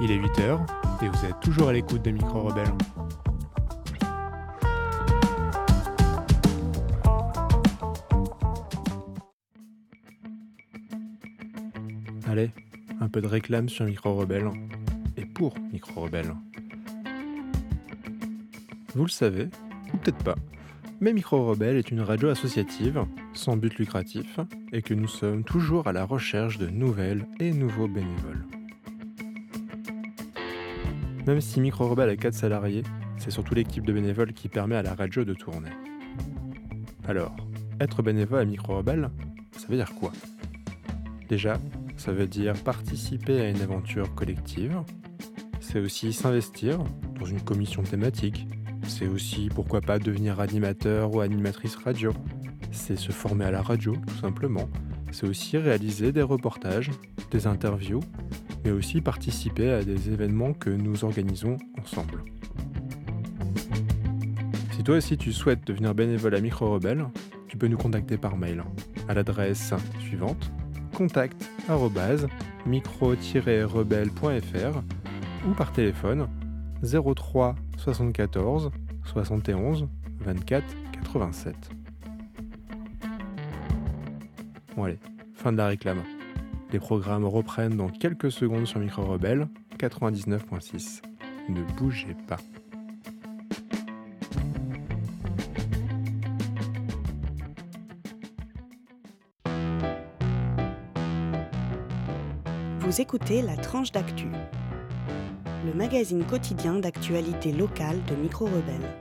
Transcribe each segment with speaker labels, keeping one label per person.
Speaker 1: Il est 8h et vous êtes toujours à l'écoute de Micro Rebelle. Allez, un peu de réclame sur Micro Rebelle et pour Micro Rebelle. Vous le savez, ou peut-être pas, mais Micro Rebelle est une radio associative, sans but lucratif, et que nous sommes toujours à la recherche de nouvelles et nouveaux bénévoles. Même si Micro Rebelle a 4 salariés, c'est surtout l'équipe de bénévoles qui permet à la radio de tourner. Alors, être bénévole à Micro Rebelle, ça veut dire quoi ? Déjà, ça veut dire participer à une aventure collective. C'est aussi s'investir dans une commission thématique. C'est aussi, pourquoi pas, devenir animateur ou animatrice radio. C'est se former à la radio, tout simplement. C'est aussi réaliser des reportages, des interviews, mais aussi participer à des événements que nous organisons ensemble. Si toi aussi tu souhaites devenir bénévole à Micro Rebelle, tu peux nous contacter par mail à l'adresse suivante contact@micro-rebelle.fr ou par téléphone 03 74 71 24 87. Bon allez, fin de la réclame. Les programmes reprennent dans quelques secondes sur Micro Rebelle 99.6. Ne bougez pas.
Speaker 2: Vous écoutez La Tranche d'Actu, le magazine quotidien d'actualité locale de Micro Rebelle.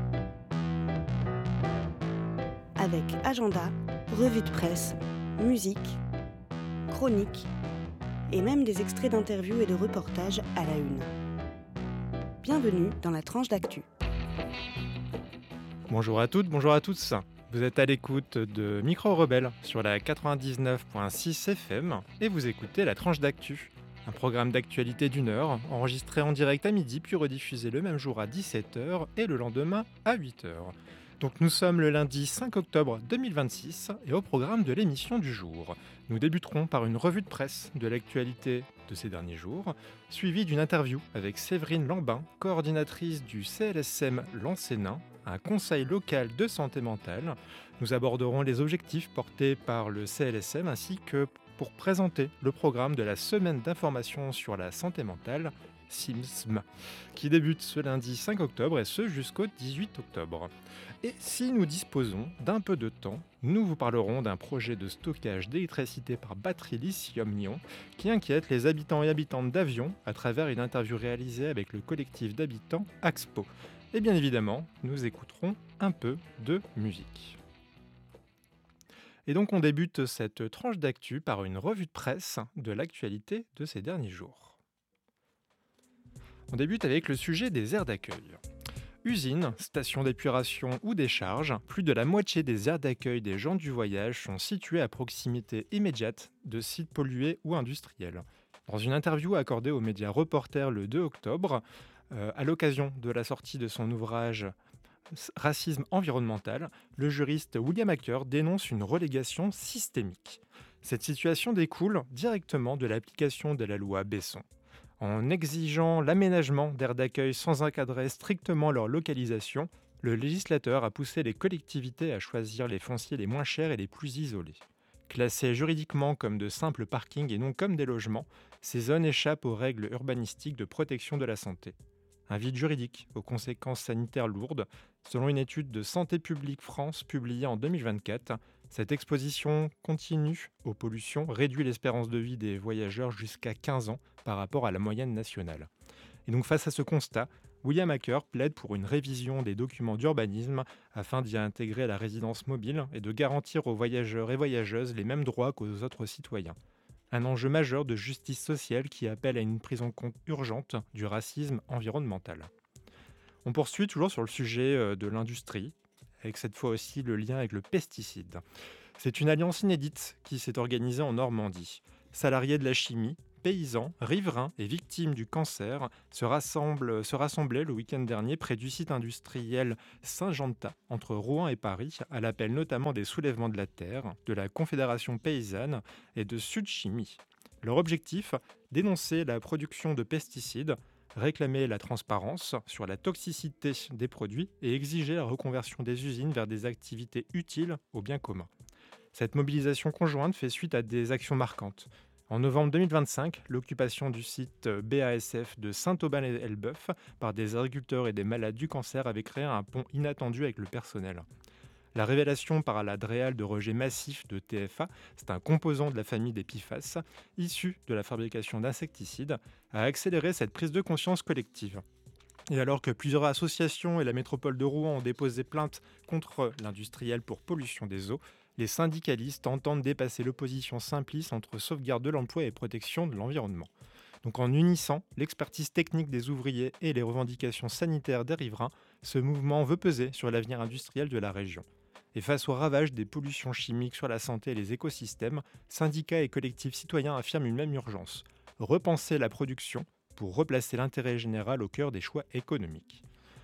Speaker 2: Avec agenda, revue de presse, musique, chroniques et même des extraits d'interviews et de reportages à la une. Bienvenue dans La Tranche d'Actu.
Speaker 1: Bonjour à toutes, bonjour à tous. Vous êtes à l'écoute de Micro Rebelle sur la 99.6 FM et vous écoutez La Tranche d'Actu, un programme d'actualité d'1 heure enregistré en direct à midi puis rediffusé le même jour à 17h et le lendemain à 8h. Donc nous sommes le lundi 5 octobre 2026 et au programme de l'émission du jour, nous débuterons par une revue de presse de l'actualité de ces derniers jours, suivie d'une interview avec Séverine Lambin, coordinatrice du CLSM Lancénin, un conseil local de santé mentale. Nous aborderons les objectifs portés par le CLSM ainsi que pour présenter le programme de la semaine d'information sur la santé mentale, SIMSM, qui débute ce lundi 5 octobre et ce jusqu'au 18 octobre. Et si nous disposons d'un peu de temps, nous vous parlerons d'un projet de stockage d'électricité par batterie lithium-ion qui inquiète les habitants et habitantes d'Avion à travers une interview réalisée avec le collectif d'habitants Axpo. Et bien évidemment, nous écouterons un peu de musique. Et donc on débute cette tranche d'actu par une revue de presse de l'actualité de ces derniers jours. On débute avec le sujet des aires d'accueil. Usines, stations d'épuration ou décharges, plus de la moitié des aires d'accueil des gens du voyage sont situées à proximité immédiate de sites pollués ou industriels. Dans une interview accordée aux médias Reporter le 2 octobre, à l'occasion de la sortie de son ouvrage Racisme environnemental, le juriste William Hacker dénonce une relégation systémique. Cette situation découle directement de l'application de la loi Besson. En exigeant l'aménagement d'aires d'accueil sans encadrer strictement leur localisation, le législateur a poussé les collectivités à choisir les fonciers les moins chers et les plus isolés. Classés juridiquement comme de simples parkings et non comme des logements, ces zones échappent aux règles urbanistiques de protection de la santé. Un vide juridique aux conséquences sanitaires lourdes. Selon une étude de Santé publique France publiée en 2024, cette exposition continue aux pollutions réduit l'espérance de vie des voyageurs jusqu'à 15 ans par rapport à la moyenne nationale. Et donc face à ce constat, William Hacker plaide pour une révision des documents d'urbanisme afin d'y intégrer la résidence mobile et de garantir aux voyageurs et voyageuses les mêmes droits qu'aux autres citoyens. Un enjeu majeur de justice sociale qui appelle à une prise en compte urgente du racisme environnemental. On poursuit toujours sur le sujet de l'industrie, avec cette fois aussi le lien avec le pesticide. C'est une alliance inédite qui s'est organisée en Normandie. Salariés de la chimie, paysans, riverains et victimes du cancer se rassemblaient le week-end dernier près du site industriel Saint-Jean-de-Tas, entre Rouen et Paris, à l'appel notamment des Soulèvements de la Terre, de la Confédération paysanne et de Sud Chimie. Leur objectif, dénoncer la production de pesticides, réclamer la transparence sur la toxicité des produits et exiger la reconversion des usines vers des activités utiles au bien commun. Cette mobilisation conjointe fait suite à des actions marquantes. En novembre 2025, l'occupation du site BASF de Saint-Aubin-les-Elbeuf par des agriculteurs et des malades du cancer avait créé un pont inattendu avec le personnel. La révélation par la DREAL de rejet massif de TFA, c'est un composant de la famille des PFAS, issu de la fabrication d'insecticides, a accéléré cette prise de conscience collective. Et alors que plusieurs associations et la métropole de Rouen ont déposé plainte contre l'industriel pour pollution des eaux, les syndicalistes entendent dépasser l'opposition simpliste entre sauvegarde de l'emploi et protection de l'environnement. Donc en unissant l'expertise technique des ouvriers et les revendications sanitaires des riverains, ce mouvement veut peser sur l'avenir industriel de la région. Et face aux ravages des pollutions chimiques sur la santé et les écosystèmes, syndicats et collectifs citoyens affirment une même urgence: repenser la production pour replacer l'intérêt général au cœur des choix économiques.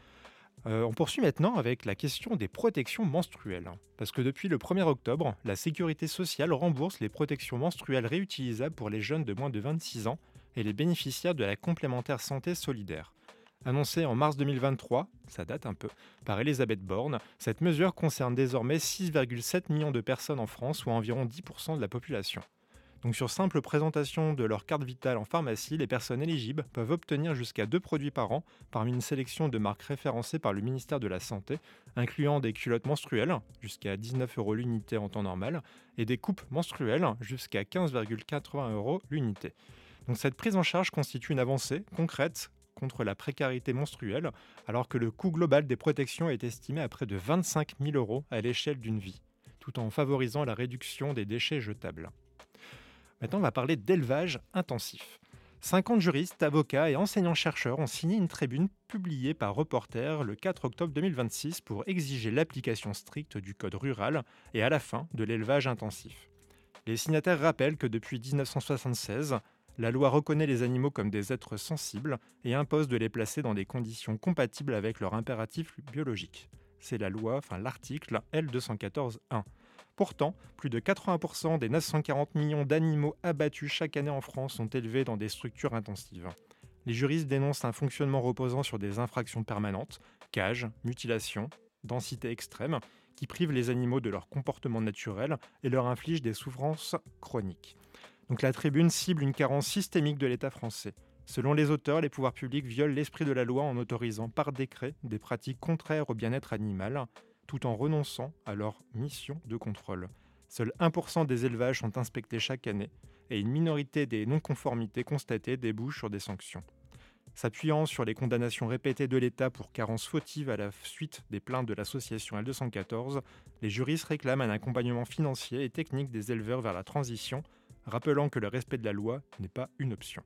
Speaker 1: On poursuit maintenant avec la question des protections menstruelles. Parce que depuis le 1er octobre, la Sécurité sociale rembourse les protections menstruelles réutilisables pour les jeunes de moins de 26 ans et les bénéficiaires de la complémentaire santé solidaire. Annoncée en mars 2023, ça date un peu, par Elisabeth Borne, cette mesure concerne désormais 6,7 millions de personnes en France, soit environ 10% de la population. Donc sur simple présentation de leur carte vitale en pharmacie, les personnes éligibles peuvent obtenir jusqu'à 2 produits par an parmi une sélection de marques référencées par le ministère de la Santé, incluant des culottes menstruelles, jusqu'à 19 € l'unité en temps normal, et des coupes menstruelles, jusqu'à 15,80 € l'unité. Donc cette prise en charge constitue une avancée concrète contre la précarité menstruelle, alors que le coût global des protections est estimé à près de 25 000 € à l'échelle d'une vie, tout en favorisant la réduction des déchets jetables. Maintenant, on va parler d'élevage intensif. 50 juristes, avocats et enseignants-chercheurs ont signé une tribune publiée par Reporter le 4 octobre 2026 pour exiger l'application stricte du code rural et à la fin de l'élevage intensif. Les signataires rappellent que depuis 1976, la loi reconnaît les animaux comme des êtres sensibles et impose de les placer dans des conditions compatibles avec leur impératif biologique. C'est l'article L214-1. Pourtant, plus de 80% des 940 millions d'animaux abattus chaque année en France sont élevés dans des structures intensives. Les juristes dénoncent un fonctionnement reposant sur des infractions permanentes, cages, mutilations, densité extrême, qui privent les animaux de leur comportement naturel et leur infligent des souffrances chroniques. Donc la tribune cible une carence systémique de l'État français. Selon les auteurs, les pouvoirs publics violent l'esprit de la loi en autorisant par décret des pratiques contraires au bien-être animal, tout en renonçant à leur mission de contrôle. Seuls 1% des élevages sont inspectés chaque année et une minorité des non-conformités constatées débouche sur des sanctions. S'appuyant sur les condamnations répétées de l'État pour carence fautive à la suite des plaintes de l'association L214, les juristes réclament un accompagnement financier et technique des éleveurs vers la transition, rappelant que le respect de la loi n'est pas une option.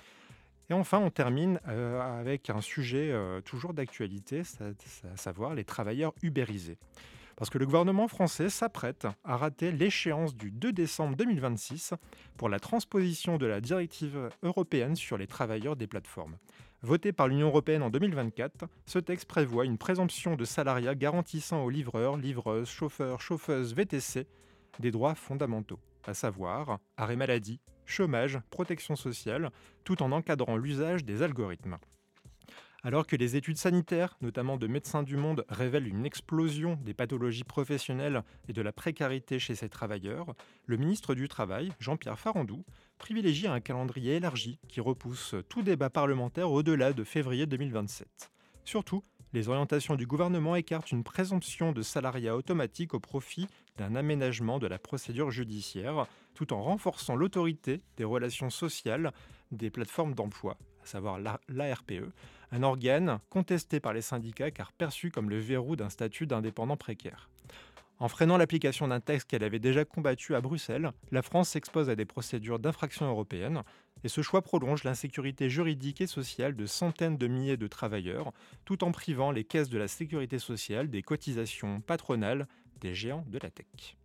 Speaker 1: Et enfin, on termine avec un sujet toujours d'actualité, à savoir les travailleurs ubérisés. Parce que le gouvernement français s'apprête à rater l'échéance du 2 décembre 2026 pour la transposition de la directive européenne sur les travailleurs des plateformes. Voté par l'Union européenne en 2024, ce texte prévoit une présomption de salariat garantissant aux livreurs, livreuses, chauffeurs, chauffeuses VTC des droits fondamentaux, à savoir arrêt maladie, chômage, protection sociale, tout en encadrant l'usage des algorithmes. Alors que les études sanitaires, notamment de Médecins du Monde, révèlent une explosion des pathologies professionnelles et de la précarité chez ces travailleurs, le ministre du Travail, Jean-Pierre Farandou, privilégie un calendrier élargi qui repousse tout débat parlementaire au-delà de février 2027. Surtout, les orientations du gouvernement écartent une présomption de salariat automatique au profit d'un aménagement de la procédure judiciaire, tout en renforçant l'autorité des relations sociales des plateformes d'emploi, à savoir l'ARPE, un organe contesté par les syndicats car perçu comme le verrou d'un statut d'indépendant précaire. En freinant l'application d'un texte qu'elle avait déjà combattu à Bruxelles, la France s'expose à des procédures d'infraction européenne, et ce choix prolonge l'insécurité juridique et sociale de centaines de milliers de travailleurs, tout en privant les caisses de la sécurité sociale des cotisations patronales des géants de la tech.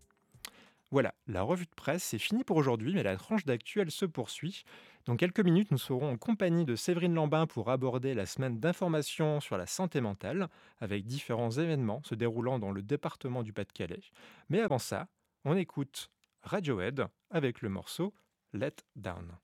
Speaker 1: Voilà, la revue de presse, c'est fini pour aujourd'hui, mais la tranche d'actu, elle se poursuit. Dans quelques minutes, nous serons en compagnie de Séverine Lambin pour aborder la semaine d'information sur la santé mentale, avec différents événements se déroulant dans le département du Pas-de-Calais. Mais avant ça, on écoute Radiohead avec le morceau Let Down.